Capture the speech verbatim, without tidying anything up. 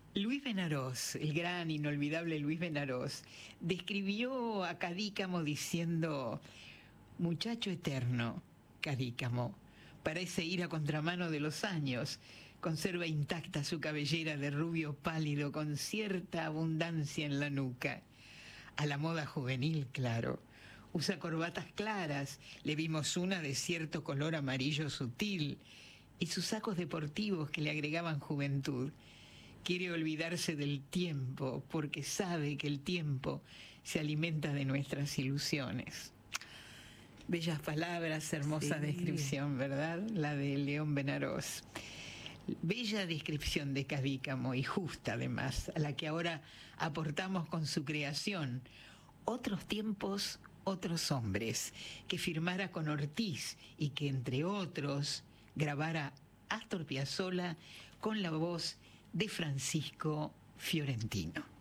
Luis Benarós, el gran, inolvidable Luis Benarós, describió a Cadícamo diciendo: muchacho eterno, Cadícamo, parece ir a contramano de los años, conserva intacta su cabellera de rubio pálido con cierta abundancia en la nuca. A la moda juvenil, claro. Usa corbatas claras, le vimos una de cierto color amarillo sutil, y sus sacos deportivos que le agregaban juventud. Quiere olvidarse del tiempo, porque sabe que el tiempo se alimenta de nuestras ilusiones. Bellas palabras, hermosa Sí. descripción, ¿verdad? La de León Benarós. Bella descripción de Cadícamo, y justa además, a la que ahora aportamos con su creación. Otros tiempos, otros hombres, que firmara con Ortiz y que, entre otros, grabara Astor Piazzolla con la voz de Francisco Fiorentino.